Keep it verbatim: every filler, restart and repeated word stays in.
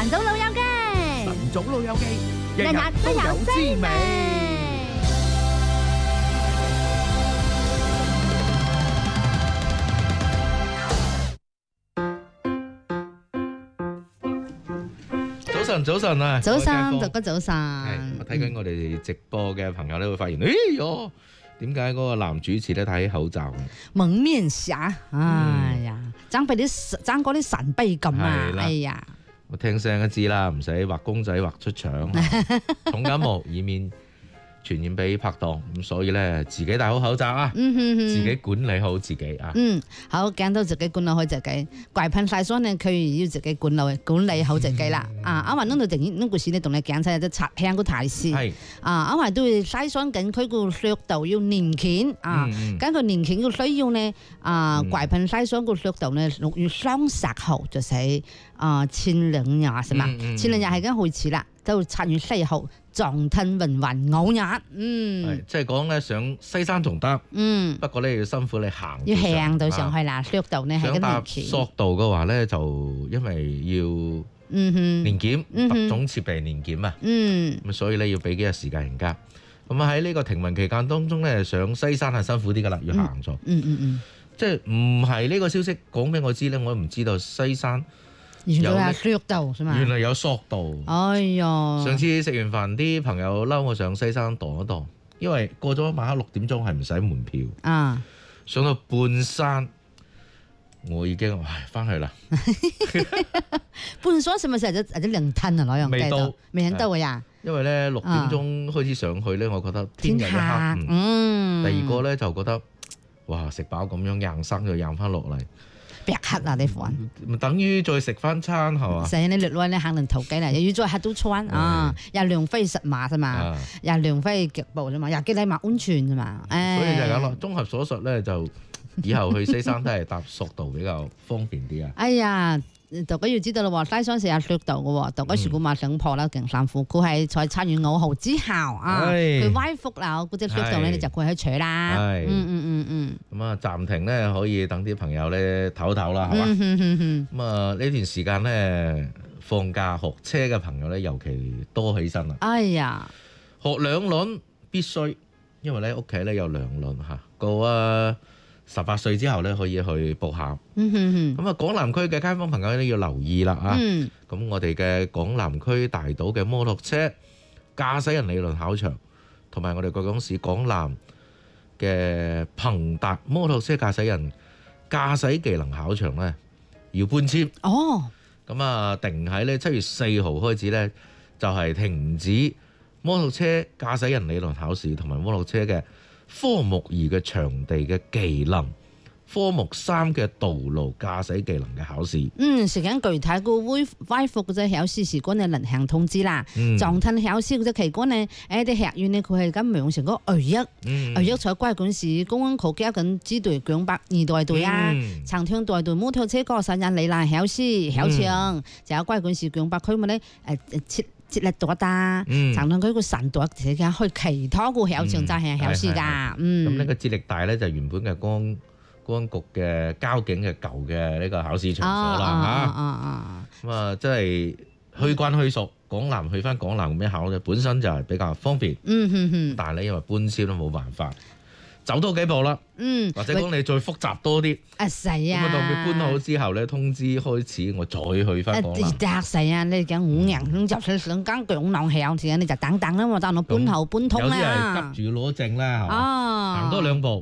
晨早老友記， 晨早老友記， 日日都有滋味。 早晨，早晨啊！ 早晨， 各大家早晨。 係我睇緊我哋直播嘅朋友咧，會發現，哎喲，點解嗰個男主持咧戴起口罩？ 蒙面俠，哎呀，爭俾啲爭嗰啲神秘感啊！哎呀， 我聽聲都知啦，唔使畫公仔畫出腸，重感冒，以免傳染俾拍檔，咁所以咧自己戴好口罩啊， 嗯哼哼， 自己管理好自己啊。 嗯，好，揀到自己管理好自己，怪噴晒霜咧，佢要自己管理管理好自己啦。啊，啱話呢度突然呢故事咧，同你講晒有啲插香個提示。 係啊，啱話都會篩霜緊，佢個速度要年輕啊，咁佢年輕嘅需要呢，啊，怪噴篩霜個速度呢，六月三十號就係啊前兩日係嘛？前兩日係已經開始啦，到七月四號。撞吞雲雲偶日，嗯， 即係講咧上西山仲得，嗯，不過咧要辛苦你行， 要行到上去啦，速度呢係想搭索道嘅話咧，就因為要嗯哼年檢，特種設備年檢啊，嗯，咁所以咧要俾幾日時間人家。咁啊喺呢個停運期間當中咧，上西山係辛苦啲噶啦，要行咗，嗯嗯嗯，即係唔係呢個消息講俾我知咧，我都唔知道西山。 原來有索道係嘛？ 原來有索道。 哎呀！ 上次食完飯，啲朋友嬲我上西山蕩一蕩，因為過咗晚黑六點鐘係唔使門票。啊！上到半山，我已經唉翻去啦。 半山係咪成日或者零吞啊？攞樣未到， 未到嘅呀。 因為咧六點鐘開始上去咧，我覺得天日一黑。嗯。第二個咧就覺得哇食飽咁樣硬生就硬翻落嚟。 白黑啊！你飯咪等於再食翻餐係嘛？ 成日你略耐你肯定投機啦，又要再黑到餐啊！又浪費實碼啫嘛，又浪費腳步啫嘛，又幾禮物安全啫嘛。 所以就係咁咯。綜合所述咧，就以後去西山都係搭索道比較方便啲啊。 哎呀！大家要知道啦喎，西山是有速度嘅喎，大家如果買上破啦，勁辛苦。佢係在七月五號之後啊，佢歪覆啦，嗰隻速度咧你就過去取啦。嗯嗯嗯嗯。咁啊暫停咧，可以等啲朋友咧唞一唞啦，係嘛？咁啊呢段時間咧放假學車嘅朋友咧，尤其多起身啦。 哎呀， 學兩輪必須，因為咧屋企咧有兩輪嚇，個啊。十八歲之後咧，可以去報考。咁啊，港南區嘅街坊朋友咧要留意啦啊！咁、嗯、我哋嘅港南區大島嘅摩托車駕駛人理論考場，同埋我哋貴港市港南嘅鵬達摩托車駕駛人駕駛技能考場咧，要搬遷。哦，咁啊，定喺咧七月四號開始咧，就係、是、停止摩托車駕駛人理論考試同埋摩托車嘅科目二嘅場地嘅技能，科目三嘅道路駕駛技能嘅考試。 嗯，時間具體個會恢復嗰隻考試時間嘅另行通知啦。狀態考試嗰隻期間呢，誒啲客員呢佢係咁樣成個唯一，唯一在貴管市公安局交緊支隊兩百二代隊啊，長聽代隊摩托車駕駛人理論考試考場，就有貴管市兩百區咪咧誒設。接力度啊，長通區個神度而家去其他個考場就係考試㗎。嗯，咁呢個接力帶咧就原本嘅公安公安局嘅交警嘅舊嘅呢個考試場所啦嚇。咁啊，即係去慣去熟，港南去翻港南咁樣考咧，本身就係比較方便。嗯哼哼。但係咧因為搬遷都冇辦法。走多幾步啦，嗯，或者講你再複雜多啲，啊死啊！咁啊，當佢搬好之後咧，通知開始，我再去翻港南。得死啊！你講五人咁就算想間港南考試，你就等等啦，我等我搬後搬通啦。 有啲係急住攞證啦，係嘛？行多兩步。